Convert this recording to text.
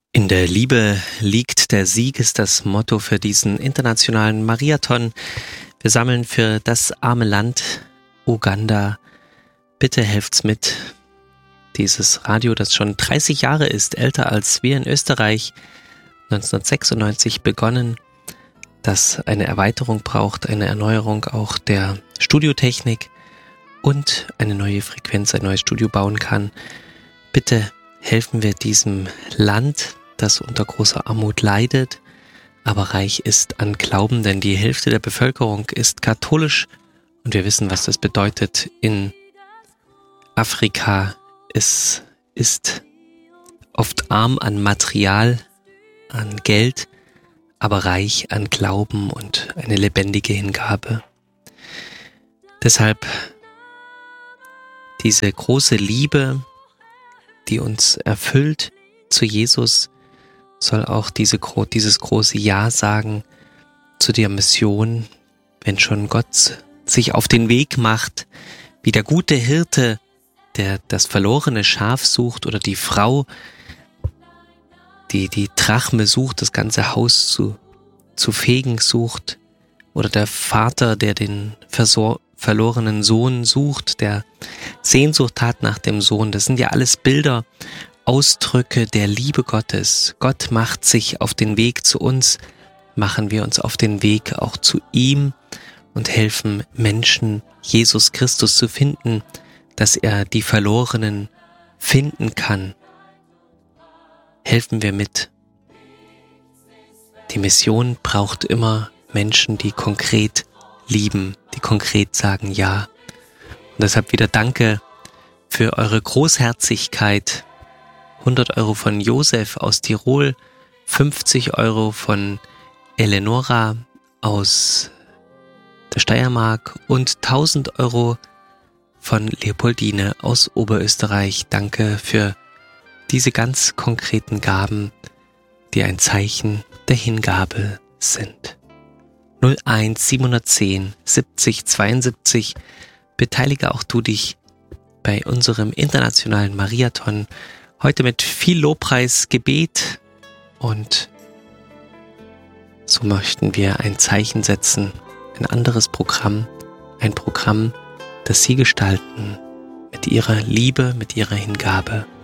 In der Liebe liegt der Sieg ist das Motto für diesen internationalen Mariathon. Wir sammeln für das arme Land Uganda. Bitte helft's mit. Dieses Radio, das schon 30 Jahre ist, älter als wir in Österreich, 1996 begonnen, das eine Erweiterung braucht, eine Erneuerung auch der Studiotechnik und eine neue Frequenz, ein neues Studio bauen kann. Bitte helfen wir diesem Land, das unter großer Armut leidet, aber reich ist an Glauben, denn die Hälfte der Bevölkerung ist katholisch und wir wissen, was das bedeutet in Afrika. Es ist oft arm an Material, an Geld, aber reich an Glauben und eine lebendige Hingabe. Deshalb diese große Liebe, die uns erfüllt zu Jesus, soll auch dieses große Ja sagen zu der Mission, wenn schon Gott sich auf den Weg macht, wie der gute Hirte, der das verlorene Schaf sucht, oder die Frau, die die Drachme sucht, das ganze Haus zu fegen sucht, oder der Vater, der den verlorenen Sohn sucht, der Sehnsucht hat nach dem Sohn. Das sind ja alles Bilder, Ausdrücke der Liebe Gottes. Gott macht sich auf den Weg zu uns, machen wir uns auf den Weg auch zu ihm und helfen Menschen, Jesus Christus zu finden, dass er die Verlorenen finden kann. Helfen wir mit. Die Mission braucht immer Menschen, die konkret lieben, die konkret sagen Ja. Und deshalb wieder danke für eure Großherzigkeit. 100 Euro von Josef aus Tirol, 50 Euro von Eleonora aus der Steiermark und 1000 Euro von Leopoldine aus Oberösterreich. Danke für diese ganz konkreten Gaben, die ein Zeichen der Hingabe sind. 01 710 70 72. Beteilige auch du dich bei unserem internationalen Mariathon. Heute mit viel Lobpreis, Gebet, und so möchten wir ein Zeichen setzen, ein anderes Programm, ein Programm, das Sie gestalten mit Ihrer Liebe, mit Ihrer Hingabe.